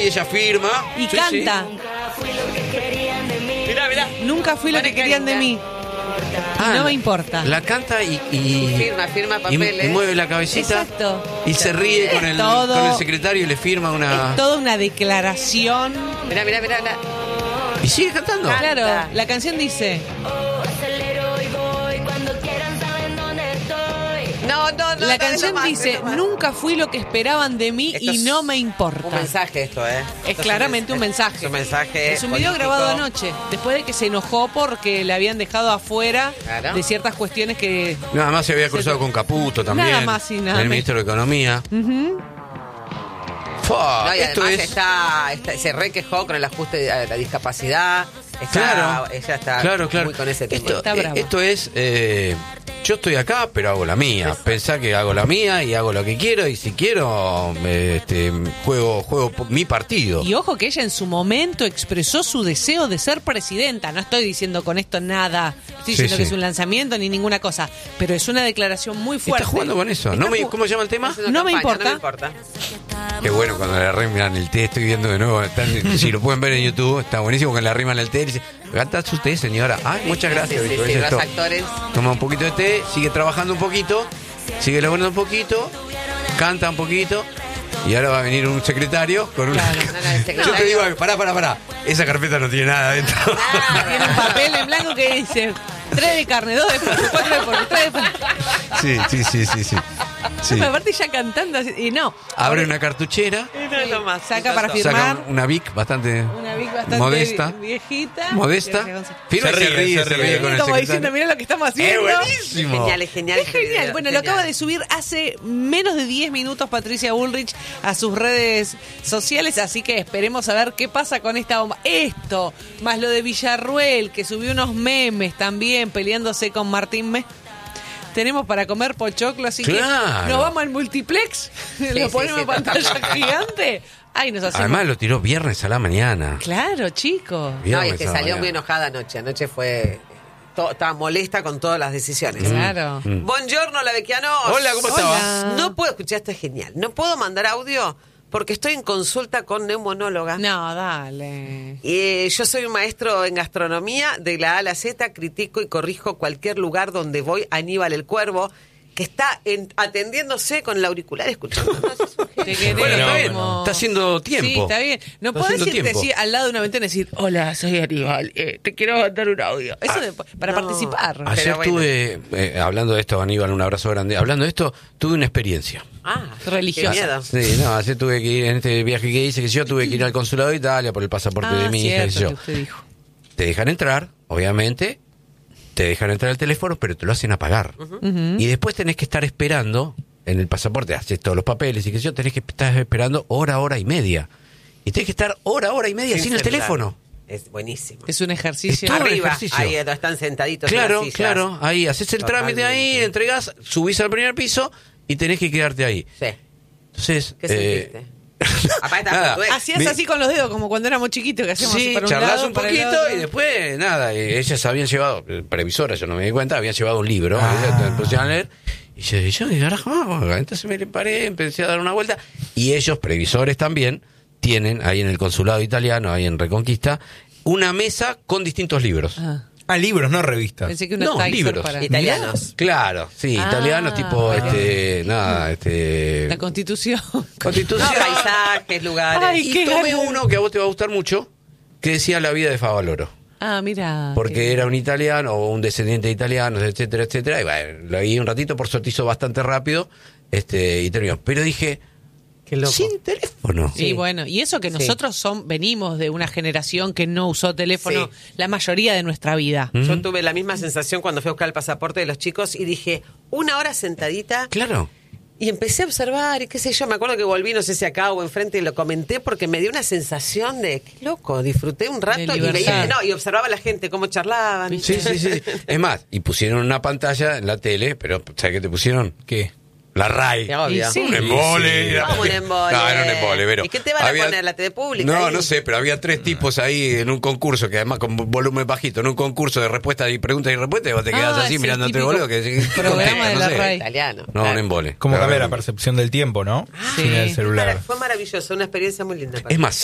y ella firma. Y Sí, canta. Mirá. Nunca fui lo que querían de mí. Y no me importa. La canta y Firma papeles. y mueve la cabecita. Exacto. Y se ríe con el secretario y le firma una... Es toda una declaración. Mirá. Y sigue cantando. Claro, la canción dice... No. La canción dice, nunca fui lo que esperaban de mí Esto y es no me importa. Un mensaje esto, Es Esto claramente un mensaje. Es un mensaje. Es un video político. grabado anoche, después de que se enojó porque le habían dejado afuera Claro. de ciertas cuestiones que... Nada más se había cruzado con Caputo también. Nada más y nada El menos. ministro de Economía. Fua, No, y esto además es... se requejó con el ajuste a la discapacidad. Ella está Claro. muy con ese tema. Está brava. Esto es... yo estoy acá, pero hago la mía. Exacto. Pensá que hago la mía y hago lo que quiero. Y si quiero, juego mi partido. Y ojo que ella en su momento expresó su deseo de ser presidenta. No estoy diciendo con esto nada. Estoy diciendo que es un lanzamiento ni ninguna cosa. Pero es una declaración muy fuerte. Está jugando con eso. ¿Cómo se llama el tema? Es una No me campaña, importa. Qué bueno cuando le arriman el té. Estoy viendo de nuevo. Si lo pueden ver en YouTube, está buenísimo cuando le arriman el té. Y dice, ¿canta su té, señora? Ay, muchas gracias. Sí, Víctor. los Esto. actores. Toma un poquito de té, sigue trabajando un poquito, sigue laburando un poquito, canta un poquito. Y ahora va a venir un secretario con una... Claro. el secretario. Yo te digo, pará. Esa carpeta no tiene nada dentro. Tiene un papel en blanco que dice 3 de carne, 2 de pollo, 4 de pollo, 3 de pollo. Sí. Pero aparte ya cantando así, y no. Abre una cartuchera, Saca para firmar. saca una Vic bastante Una Vic bastante modesta. viejita. Modesta. Firma y se ríe con el Como diciendo, secretario. mirá lo que estamos ¡Es haciendo. buenísimo! Es genial. Es genial. Bueno, lo acaba de subir hace menos de 10 minutos Patricia Bullrich a sus redes sociales, así que esperemos a ver qué pasa con esta bomba. Esto, más lo de Villarruel, que subió unos memes también peleándose con Martín Mes. Tenemos para comer pochoclo, así Claro. que nos vamos al multiplex, lo ponemos en pantalla gigante. Ay, nos hacemos... Además lo tiró viernes a la mañana. Claro, chicos. No, y Viernes es que a la salió mañana. muy enojada anoche. Anoche fue... estaba molesta con todas las decisiones. Claro. Buongiorno, la Vecchianos. Hola, ¿cómo estabas? No puedo escuchar, esto es genial. No puedo mandar audio porque estoy en consulta con neumonóloga. No, dale. Y yo soy un maestro en gastronomía, de la A a la Z, critico y corrijo cualquier lugar donde voy. Aníbal el Cuervo, que está atendiéndose con el auricular escuchando. Te queremos. Bueno, está bien. Está haciendo tiempo. Sí, está bien. No Está podés haciendo irte tiempo. así al lado de una ventana y decir, hola, soy Aníbal, te quiero mandar un audio. Eso para no. participar. Ayer Pero bueno. tuve, hablando de esto, Aníbal, un abrazo grande. Hablando de esto, tuve una experiencia. Religiosa. Qué miedo. Sí, no, ayer tuve que ir en este viaje que hice, que yo tuve que ir al consulado de Italia por el pasaporte de mi hija. cierto, Qué sé yo. que usted dijo. Te dejan entrar, obviamente, te dejan entrar al teléfono, pero te lo hacen apagar. Y después tenés que estar esperando en el pasaporte, haces todos los papeles y qué sé yo, tenés que estar esperando hora y media. Y tenés que estar hora y media sin el celular. teléfono. Es buenísimo. Es un ejercicio. Es todo Arriba, ejercicio. ahí están sentaditos Claro, en las sillas. claro, ahí haces el trámite ahí, Totalmente. entregás, subís al primer piso y tenés que quedarte ahí. Sí. Entonces, ¿Qué sentiste? Aparte, nada. tú ves. Hacías Mi- así con los dedos, como cuando éramos chiquitos, que hacíamos así Sí, para un charlas lado, un para el poquito otro. y después, nada, ellas habían llevado, previsoras, yo no me di cuenta, habían llevado un libro, me pusieron a leer, y yo ¿qué carajo hago? Entonces me paré, empecé a dar una vuelta, y ellos, previsores también, tienen ahí en el consulado italiano, ahí en Reconquista, una mesa con distintos libros. Libros, no revistas. Pensé que una No, Tizer libros. para... Italianos. Claro, sí, italianos tipo, La Constitución. Constitución. No, paisajes, lugares. Ay, Y qué tomé ganas. uno que a vos te va a gustar mucho, que decía La vida de Favaloro. Ah, mira. Porque era un italiano o un descendiente de italianos, etcétera, etcétera. Y bueno, lo leí un ratito, por suerte hizo bastante rápido, y terminó. Pero dije, Qué loco. sin teléfono. Sí, bueno, y eso que Sí. nosotros venimos de una generación que no usó teléfono Sí. la mayoría de nuestra vida. Yo tuve la misma sensación cuando fui a buscar el pasaporte de los chicos y dije, una hora sentadita. Claro. Y empecé a observar y qué sé yo, me acuerdo que volví, no sé si acá o enfrente y lo comenté porque me dio una sensación de, qué loco, disfruté un rato y libertad. veía, y observaba a la gente cómo charlaban. Sí. Es más, y pusieron una pantalla en la tele, pero ¿sabes qué te pusieron? ¿Qué? La RAI. Sí, obvio. Y sí. Un embole. Sí. ¿Cómo un embole? No, era un embole, pero... ¿Y qué te van a poner, la TV pública No, ahí? no sé, pero había 3 tipos ahí en un concurso, que además con volumen bajito, en un concurso de respuestas y preguntas y respuestas, y vos te quedás así es el mirándote, típico boludo, que programa de la RAI. Italiano. No, un embole. Cómo Pero cambia bueno. la percepción del tiempo, ¿no? Sí. Sin el celular. Fue maravilloso, una experiencia muy linda. para Es mí. más,